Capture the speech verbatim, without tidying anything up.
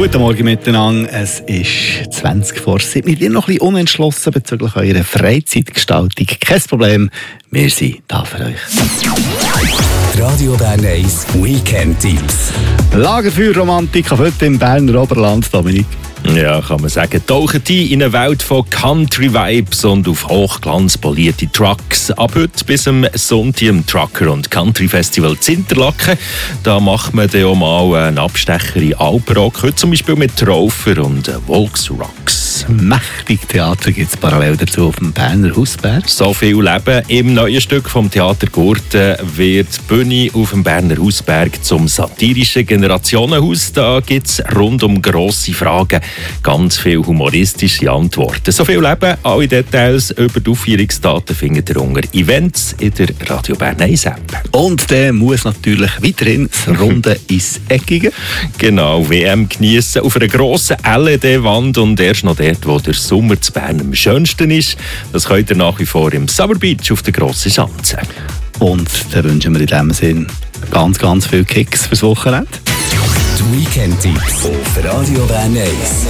Guten Morgen miteinander. Es ist zwanzig vor sieben. Wir sind noch ein bisschen unentschlossen bezüglich eurer Freizeitgestaltung. Kein Problem, wir sind da für euch. Radio Bern eins Weekend-Tipps. Lagerfeuerromantik heute im Berner Oberland, Dominik. Ja, kann man sagen. Tauchen die in eine Welt von Country-Vibes und auf Hochglanz polierte Trucks. Ab heute bis am Sonntag im Trucker- und Country-Festival Interlaken. Da macht man dann auch mal einen Abstecher in Alpenrock. Heute zum Beispiel mit Traufer und Volksrocks. Mächtig Theater gibt es parallel dazu auf dem Berner Hausberg. So viel Leben. Im neuen Stück vom Theater Gurten wird die Bühne auf dem Berner Hausberg zum satirischen Generationenhaus. Da gibt es rund um grosse Fragen ganz viele humoristische Antworten. So viel Leben, alle Details über die Aufführungsdaten findet ihr unter Events in der Radio Bern eins App. Und der muss natürlich weiterhin das Runde ins Eckige. Genau, W M geniessen auf einer grossen L E D-Wand und erst noch dort, wo der Sommer zu Bern am schönsten ist. Das könnt ihr nach wie vor im Summer Beach auf der grossen Schanze. Und dann wünschen wir in diesem Sinn ganz, ganz viel Kicks fürs Wochenende. Die Weekend-Tipps auf Radio Bern eins.